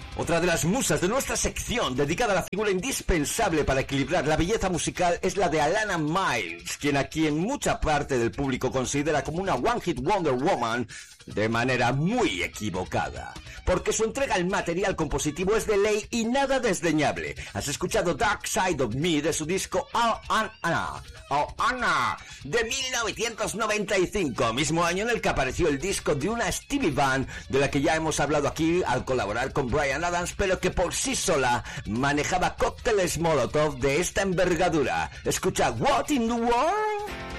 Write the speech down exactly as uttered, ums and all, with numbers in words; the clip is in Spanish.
Otra de las musas de nuestra sección, dedicada a la figura indispensable para equilibrar la belleza musical, es la de Alana Miles, quien aquí en mucha parte del público considera como una One Hit Wonder Woman de manera muy equivocada, porque su entrega al material compositivo es de ley y nada desdeñable. Has escuchado Dark Side of Me de su disco Oh Anna, Oh Anna, de mil novecientos noventa y cinco, mismo año en el que apareció el disco de una Stevie Band, de la que ya hemos hablado aquí al colaborar con Bryan Adams, pero que por sí sola manejaba cócteles Molotov de esta envergadura. Escucha What in the World.